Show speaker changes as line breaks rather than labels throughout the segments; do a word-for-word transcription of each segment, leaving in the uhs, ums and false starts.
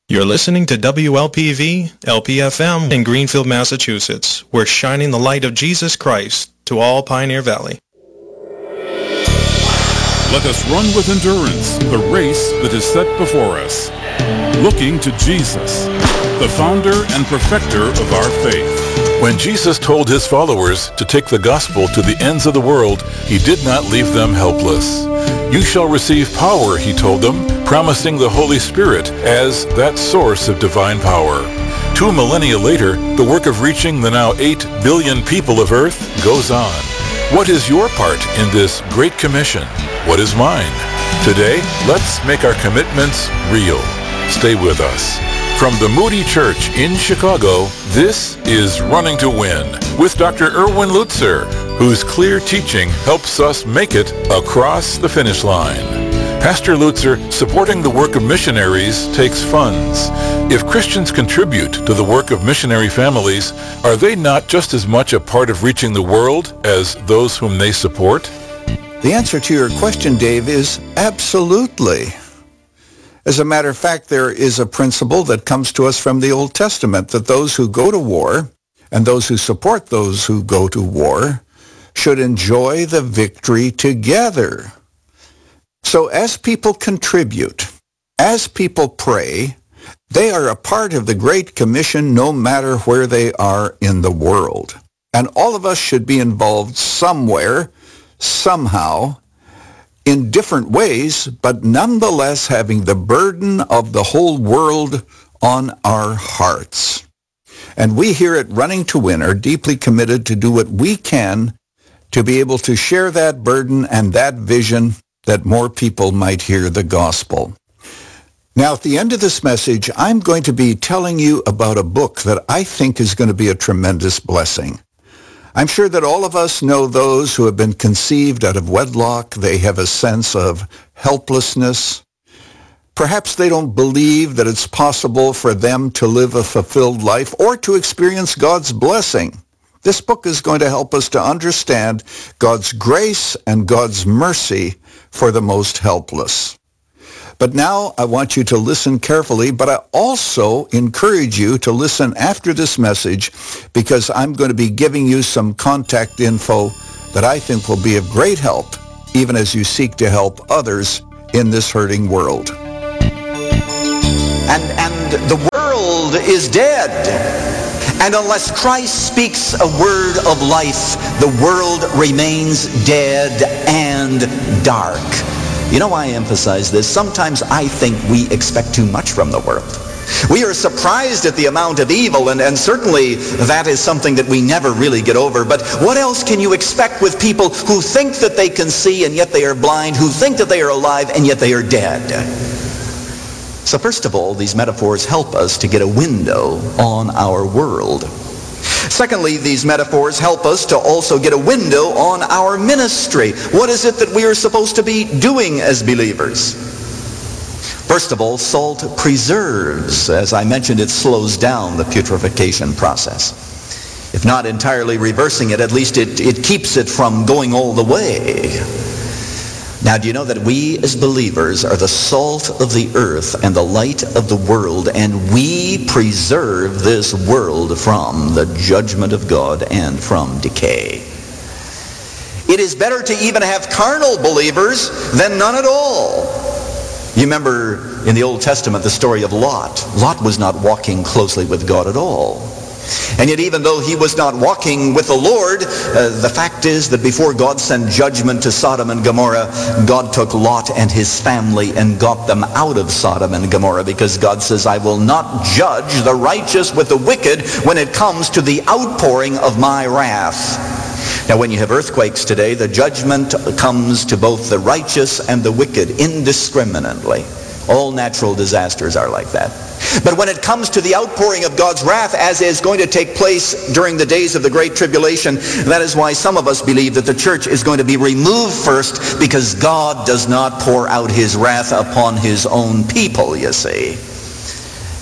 You're listening to W L P V, L P F M in Greenfield, Massachusetts. We're shining the light of Jesus Christ to all Pioneer Valley.
Let us run with endurance the race that is set before us, looking to Jesus, the founder and perfecter of our faith.
When Jesus told his followers to take the gospel to the ends of the world, he did not leave them helpless. You shall receive power, he told them, promising the Holy Spirit as that source of divine power. Two millennia later, the work of reaching the now eight billion people of Earth goes on. What is your part in this great commission? What is mine? Today, let's make our commitments real. Stay with us. From the Moody Church in Chicago, this is Running to Win with Doctor Erwin Lutzer, whose clear teaching helps us make it across the finish line. Pastor Lutzer, supporting the work of missionaries takes funds. If Christians contribute to the work of missionary families, are they not just as much a part of reaching the world as those whom they support?
The answer to your question, Dave, is absolutely. As a matter of fact, there is a principle that comes to us from the Old Testament that those who go to war and those who support those who go to war should enjoy the victory together. So as people contribute, as people pray, they are a part of the Great Commission no matter where they are in the world. And all of us should be involved somewhere, somehow, in different ways, but nonetheless having the burden of the whole world on our hearts. And we here at Running to Win are deeply committed to do what we can to be able to share that burden and that vision that more people might hear the gospel. Now, at the end of this message, I'm going to be telling you about a book that I think is going to be a tremendous blessing. I'm sure that all of us know those who have been conceived out of wedlock. They have a sense of helplessness. Perhaps they don't believe that it's possible for them to live a fulfilled life or to experience God's blessing. This book is going to help us to understand God's grace and God's mercy for the most helpless. But now I want you to listen carefully, but I also encourage you to listen after this message because I'm going to be giving you some contact info that I think will be of great help even as you seek to help others in this hurting world.
And, and the world is dead. And unless Christ speaks a word of life, the world remains dead and dark. You know why I emphasize this? Sometimes I think we expect too much from the world. We are surprised at the amount of evil, and, and certainly that is something that we never really get over. But what else can you expect with people who think that they can see and yet they are blind, who think that they are alive and yet they are dead? So first of all, these metaphors help us to get a window on our world. Secondly, these metaphors help us to also get a window on our ministry. What is it that we are supposed to be doing as believers? First of all, salt preserves. As I mentioned, it slows down the putrefaction process. If not entirely reversing it, at least it, it keeps it from going all the way. Now, do you know that we as believers are the salt of the earth and the light of the world, and we preserve this world from the judgment of God and from decay? It is better to even have carnal believers than none at all. You remember in the Old Testament the story of Lot. Lot was not walking closely with God at all. And yet even though he was not walking with the Lord, uh, the fact is that before God sent judgment to Sodom and Gomorrah, God took Lot and his family and got them out of Sodom and Gomorrah, because God says, I will not judge the righteous with the wicked when it comes to the outpouring of my wrath. Now when you have earthquakes today, the judgment comes to both the righteous and the wicked indiscriminately. All natural disasters are like that. But when it comes to the outpouring of God's wrath, as is going to take place during the days of the Great Tribulation, that is why some of us believe that the church is going to be removed first, because God does not pour out his wrath upon his own people, you see.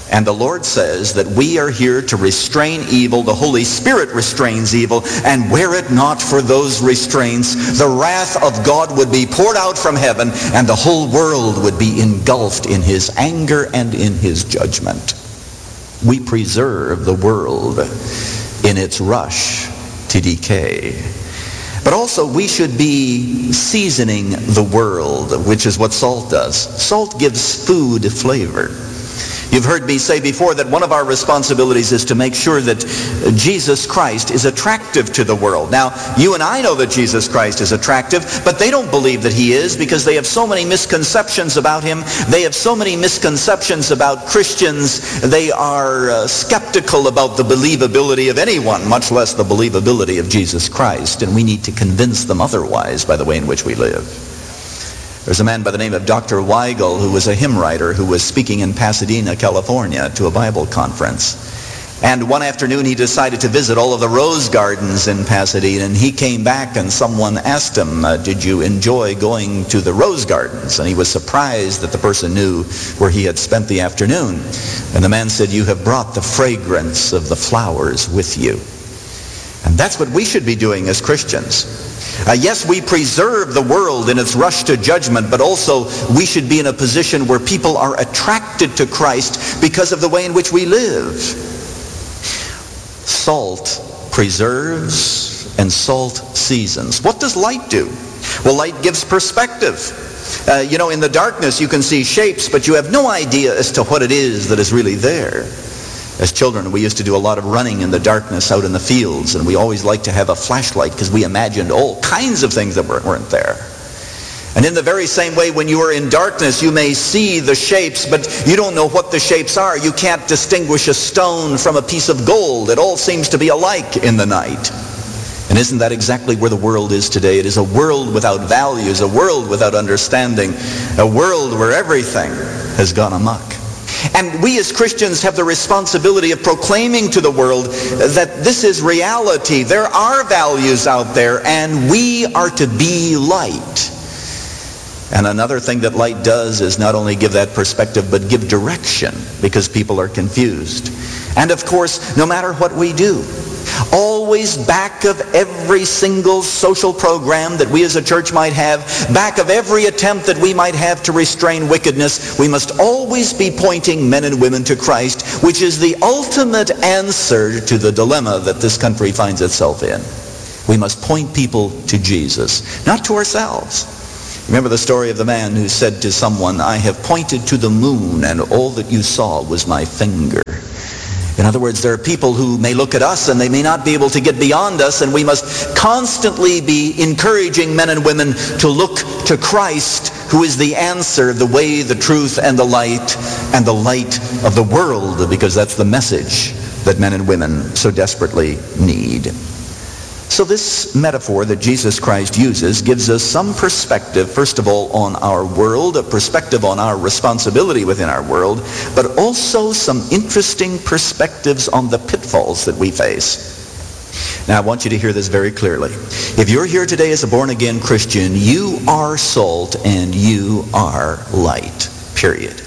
And the Lord says that we are here to restrain evil. The Holy Spirit restrains evil. And were it not for those restraints, the wrath of God would be poured out from heaven, and the whole world would be engulfed in his anger and in his judgment. We preserve the world in its rush to decay. But also we should be seasoning the world, which is what salt does. Salt gives food flavor. You've heard me say before that one of our responsibilities is to make sure that Jesus Christ is attractive to the world. Now, you and I know that Jesus Christ is attractive, but they don't believe that he is because they have so many misconceptions about him. They have so many misconceptions about Christians. They are uh, skeptical about the believability of anyone, much less the believability of Jesus Christ. And we need to convince them otherwise by the way in which we live. There's a man by the name of Doctor Weigel who was a hymn writer who was speaking in Pasadena, California to a Bible conference. And one afternoon he decided to visit all of the rose gardens in Pasadena, and he came back and someone asked him, uh, did you enjoy going to the rose gardens? And he was surprised that the person knew where he had spent the afternoon. And the man said, you have brought the fragrance of the flowers with you. And that's what we should be doing as Christians. Uh, yes, we preserve the world in its rush to judgment, but also we should be in a position where people are attracted to Christ because of the way in which we live. Salt preserves and salt seasons. What does light do? Well, light gives perspective. Uh, you know, in the darkness you can see shapes, but you have no idea as to what it is that is really there. As children, we used to do a lot of running in the darkness out in the fields, and we always liked to have a flashlight because we imagined all kinds of things that weren't there. And in the very same way, when you are in darkness, you may see the shapes, but you don't know what the shapes are. You can't distinguish a stone from a piece of gold. It all seems to be alike in the night. And isn't that exactly where the world is today? It is a world without values, a world without understanding, a world where everything has gone amok. And we as Christians have the responsibility of proclaiming to the world that this is reality. There are values out there, and we are to be light. And another thing that light does is not only give that perspective, but give direction, because people are confused. And of course, no matter what we do, always back of every single social program that we as a church might have, back of every attempt that we might have to restrain wickedness, we must always be pointing men and women to Christ, which is the ultimate answer to the dilemma that this country finds itself in. We must point people to Jesus, not to ourselves. Remember the story of the man who said to someone, I have pointed to the moon, and all that you saw was my finger. In other words, there are people who may look at us and they may not be able to get beyond us, and we must constantly be encouraging men and women to look to Christ, who is the answer, the way, the truth, and the light, and the light of the world, because that's the message that men and women so desperately need. So this metaphor that Jesus Christ uses gives us some perspective, first of all, on our world, a perspective on our responsibility within our world, but also some interesting perspectives on the pitfalls that we face. Now, I want you to hear this very clearly. If you're here today as a born-again Christian, you are salt and you are light, period.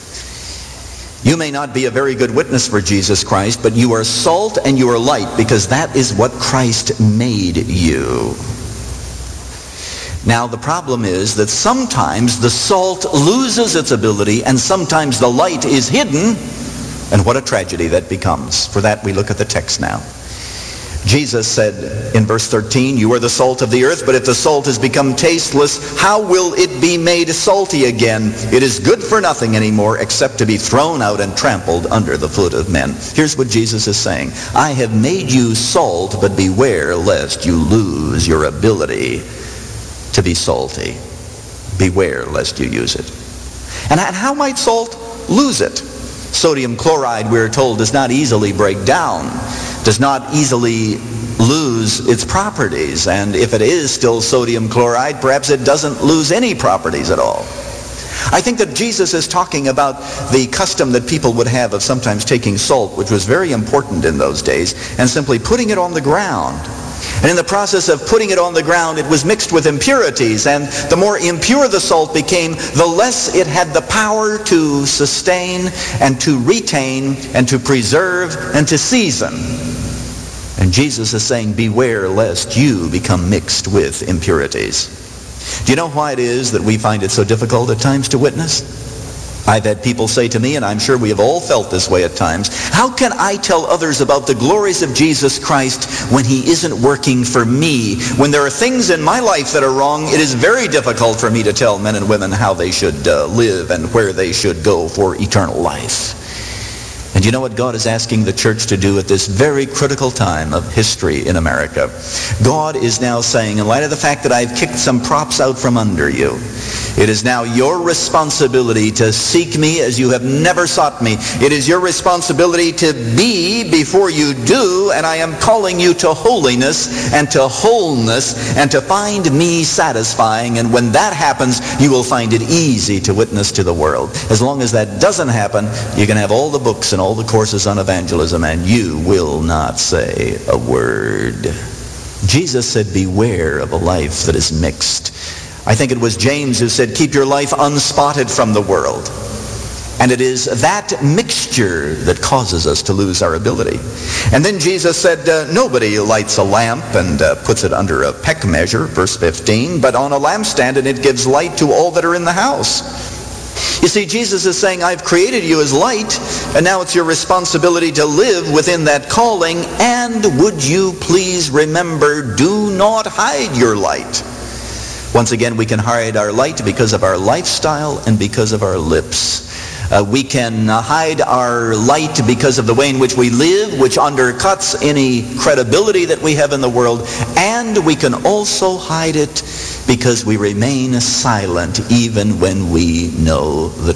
You may not be a very good witness for Jesus Christ, but you are salt and you are light, because that is what Christ made you. Now, the problem is that sometimes the salt loses its ability, and sometimes the light is hidden, and what a tragedy that becomes. For that, we look at the text now. Jesus said in verse thirteen, you are the salt of the earth, but if the salt has become tasteless, how will it be made salty again? It is good for nothing anymore except to be thrown out and trampled under the foot of men. Here's what Jesus is saying. I have made you salt, but beware lest you lose your ability to be salty. Beware lest you use it. And how might salt lose it? Sodium chloride, we're told, does not easily break down, does not easily lose its properties. And if it is still sodium chloride, perhaps it doesn't lose any properties at all. I think that Jesus is talking about the custom that people would have of sometimes taking salt, which was very important in those days, and simply putting it on the ground. And in the process of putting it on the ground, it was mixed with impurities. And the more impure the salt became, the less it had the power to sustain and to retain and to preserve and to season. And Jesus is saying, beware lest you become mixed with impurities. Do you know why it is that we find it so difficult at times to witness? I've had people say to me, and I'm sure we have all felt this way at times, how can I tell others about the glories of Jesus Christ when he isn't working for me? When there are things in my life that are wrong, it is very difficult for me to tell men and women how they should uh, live and where they should go for eternal life. And you know what God is asking the church to do at this very critical time of history in America? God is now saying, in light of the fact that I've kicked some props out from under you, it is now your responsibility to seek me as you have never sought me. It is your responsibility to be before you do, and I am calling you to holiness and to wholeness and to find me satisfying. And when that happens, you will find it easy to witness to the world. As long as that doesn't happen, you can have all the books and all the courses on evangelism, and you will not say a word. Jesus said, beware of a life that is mixed. I think it was James who said, keep your life unspotted from the world. And it is that mixture that causes us to lose our ability. And then Jesus said, uh, nobody lights a lamp and uh, puts it under a peck measure, verse fifteen, but on a lampstand, and it gives light to all that are in the house. You see, Jesus is saying, I've created you as light, and now it's your responsibility to live within that calling. And would you please remember, do not hide your light. Once again, we can hide our light because of our lifestyle and because of our lips. Uh, we can uh, hide our light because of the way in which we live, which undercuts any credibility that we have in the world. And we can also hide it because we remain silent even when we know the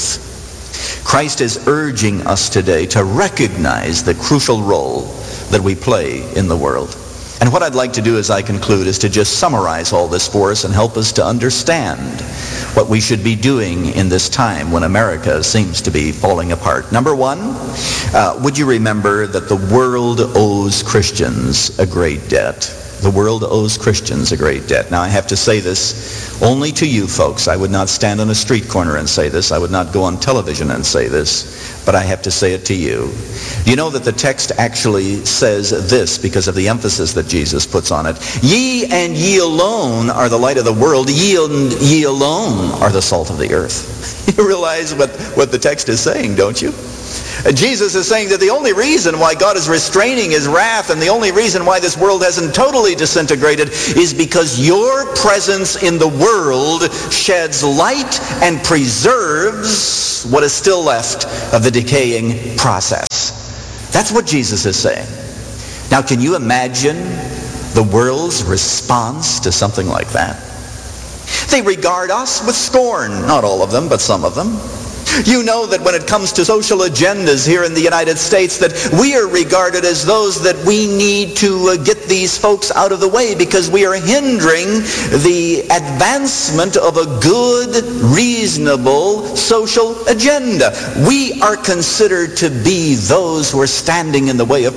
truth. Christ is urging us today to recognize the crucial role that we play in the world. And what I'd like to do as I conclude is to just summarize all this for us and help us to understand what we should be doing in this time when America seems to be falling apart. Number one, uh, would you remember that the world owes Christians a great debt? The world owes Christians a great debt. Now, I have to say this only to you folks. I would not stand on a street corner and say this. I would not go on television and say this. But I have to say it to you. You know that the text actually says this because of the emphasis that Jesus puts on it. Ye and ye alone are the light of the world. Ye and ye alone are the salt of the earth. You realize what, what the text is saying, don't you? Jesus is saying that the only reason why God is restraining his wrath and the only reason why this world hasn't totally disintegrated is because your presence in the world sheds light and preserves what is still left of the decaying process. That's what Jesus is saying. Now, can you imagine the world's response to something like that? They regard us with scorn. Not all of them, but some of them. You know that when it comes to social agendas here in the United States, that we are regarded as those that we need to uh, get these folks out of the way because we are hindering the advancement of a good, reasonable social agenda. We are considered to be those who are standing in the way of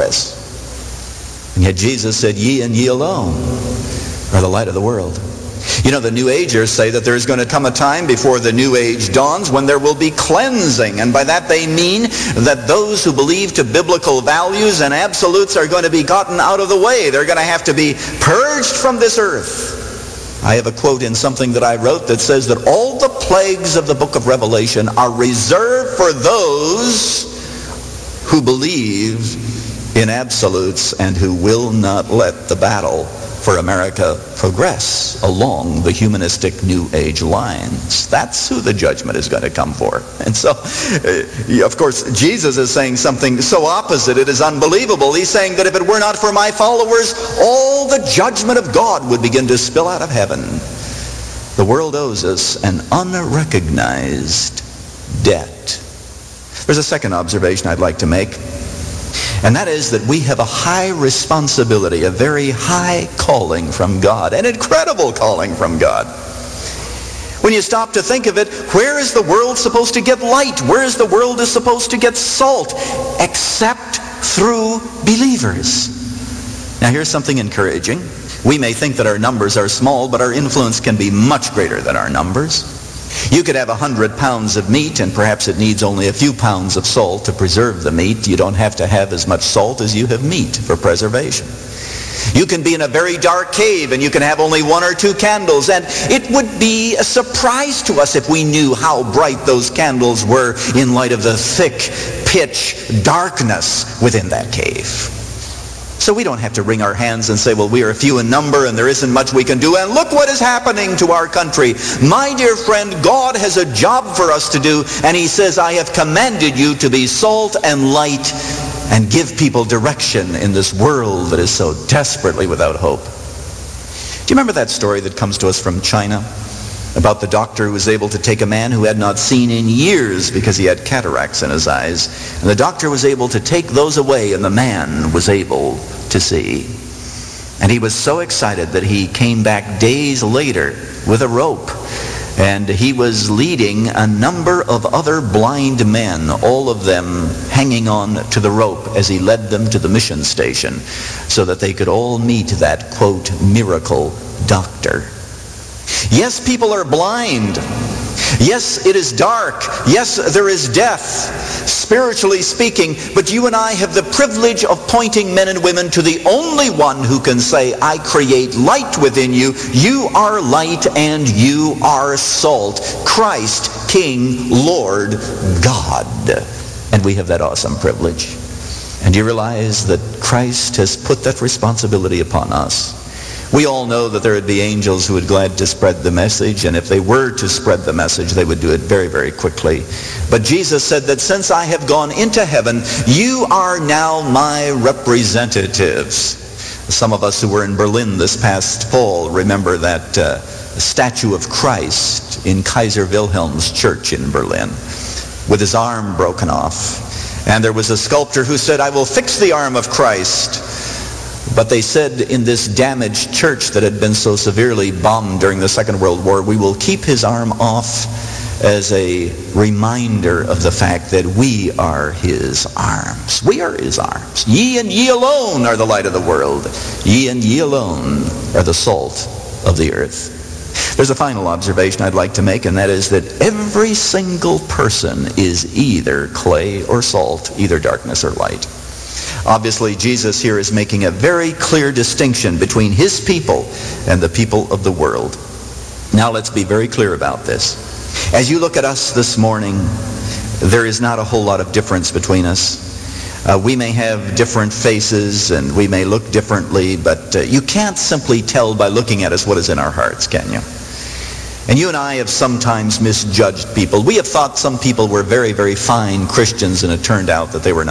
progress. And yet Jesus said, ye and ye alone are the light of the world. You know, the New Agers say that there's going to come a time before the New Age dawns when there will be cleansing. And by that they mean that those who believe to biblical values and absolutes are going to be gotten out of the way. They're going to have to be purged from this earth. I have a quote in something that I wrote that says that all the plagues of the book of Revelation are reserved for those who believe in absolutes and who will not let the battle for America progress along the humanistic New Age lines. That's who the judgment is going to come for. And so, uh, of course, Jesus is saying something so opposite, it is unbelievable. He's saying that if it were not for my followers, all the judgment of God would begin to spill out of heaven. The world owes us an unrecognized debt. There's a second observation I'd like to make. And that is that we have a high responsibility, a very high calling from God, an incredible calling from God. When you stop to think of it, where is the world supposed to get light? Where is the world is supposed to get salt? Except through believers. Now here's something encouraging. We may think that our numbers are small, but our influence can be much greater than our numbers. You could have a hundred pounds of meat, and perhaps it needs only a few pounds of salt to preserve the meat. You don't have to have as much salt as you have meat for preservation. You can be in a very dark cave, and you can have only one or two candles, and it would be a surprise to us if we knew how bright those candles were in light of the thick pitch darkness within that cave. So we don't have to wring our hands and say, well, we are few in number and there isn't much we can do, and look what is happening to our country. My dear friend, God has a job for us to do, and he says, I have commanded you to be salt and light and give people direction in this world that is so desperately without hope. Do you remember that story that comes to us from China about the doctor who was able to take a man who had not seen in years because he had cataracts in his eyes, and the doctor was able to take those away, and the man was able to see. And he was so excited that he came back days later with a rope, and he was leading a number of other blind men, all of them hanging on to the rope as he led them to the mission station so that they could all meet that, quote, miracle doctor. Yes, people are blind. Yes, it is dark. Yes, there is death, spiritually speaking. But you and I have the privilege of pointing men and women to the only one who can say, I create light within you. You are light and you are salt. Christ, King, Lord, God. And we have that awesome privilege. And you realize that Christ has put that responsibility upon us. We all know that there would be angels who would be glad to spread the message, and if they were to spread the message, they would do it very, very quickly. But Jesus said that since I have gone into heaven, you are now my representatives. Some of us who were in Berlin this past fall remember that uh, statue of Christ in Kaiser Wilhelm's church in Berlin with his arm broken off. And there was a sculptor who said, I will fix the arm of Christ. But they said in this damaged church that had been so severely bombed during the Second World War, we will keep his arm off as a reminder of the fact that we are his arms. We are his arms. Ye and ye alone are the light of the world. Ye and ye alone are the salt of the earth. There's a final observation I'd like to make, and that is that every single person is either clay or salt, either darkness or light. Obviously, Jesus here is making a very clear distinction between his people and the people of the world. Now let's be very clear about this. As you look at us this morning, there is not a whole lot of difference between us. Uh, we may have different faces and we may look differently, but uh, you can't simply tell by looking at us what is in our hearts, can you? And you and I have sometimes misjudged people. We have thought some people were very, very fine Christians, and it turned out that they were